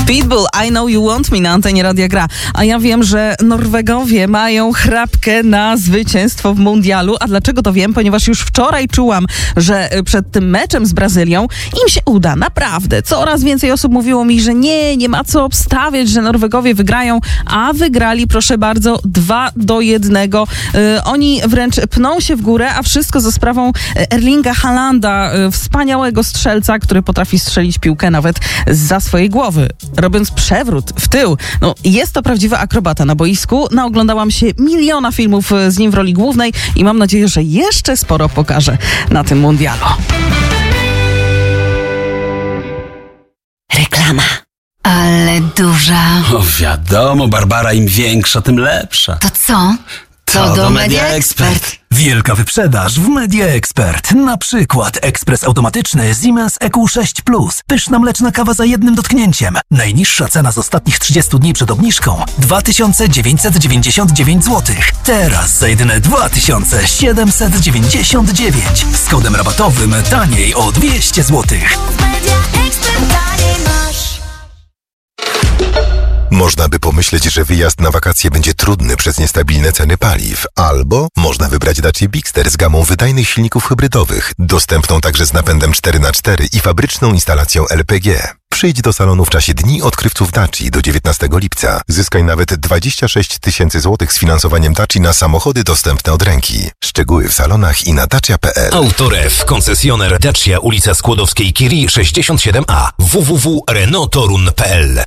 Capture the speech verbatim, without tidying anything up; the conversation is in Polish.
Pitbull, I Know You Want Me na antenie Radia Gra. A ja wiem, że Norwegowie mają chrapkę na zwycięstwo w mundialu. A dlaczego to wiem? Ponieważ już wczoraj czułam, że przed tym meczem z Brazylią im się uda. Naprawdę. Coraz więcej osób mówiło mi, że nie, nie ma co obstawiać, że Norwegowie wygrają, a wygrali, proszę bardzo, dwa do jednego. Yy, oni wręcz pną się w górę, a wszystko za sprawą Erlinga Haalanda, yy, wspaniałego strzelca, który potrafi strzelić piłkę nawet zza swojej głowy, robiąc przewrót w tył. No, jest to prawdziwy akrobata na boisku. Naoglądałam się miliona filmów z nim w roli głównej i mam nadzieję, że jeszcze sporo pokaże na tym mundialu. Reklama. Ale duża. O wiadomo, Barbara, im większa, tym lepsza. To co? To, to do, do Media Expert. Wielka wyprzedaż w Media Expert. Na przykład ekspres automatyczny Siemens E Q sześć plus. Pyszna mleczna kawa za jednym dotknięciem. Najniższa cena z ostatnich trzydziestu dni przed obniżką dwa tysiące dziewięćset dziewięćdziesiąt dziewięć złotych. Teraz za jedyne dwa tysiące siedemset dziewięćdziesiąt dziewięć. Z kodem rabatowym taniej o dwieście złotych. Można by pomyśleć, że wyjazd na wakacje będzie trudny przez niestabilne ceny paliw, albo można wybrać Dacia Bigster z gamą wydajnych silników hybrydowych, dostępną także z napędem cztery na cztery i fabryczną instalacją L P G. Przyjdź do salonu w czasie Dni Odkrywców Daci do dziewiętnastego lipca. Zyskaj nawet dwadzieścia sześć tysięcy złotych z finansowaniem Daci na samochody dostępne od ręki. Szczegóły w salonach i na dacia kropka p l. Autorew, koncesjoner Dacia, ulica Skłodowskiej Curie sześćdziesiąt siedem A, w w w kropka renault torun kropka p l.